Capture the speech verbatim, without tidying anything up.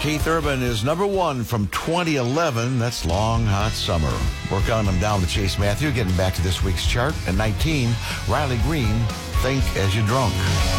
Keith Urban is number one from twenty eleven. That's Long Hot Summer. We're counting them down with Chase Matthew. Getting back to this week's chart. At nineteen, Riley Green, Think As You're Drunk.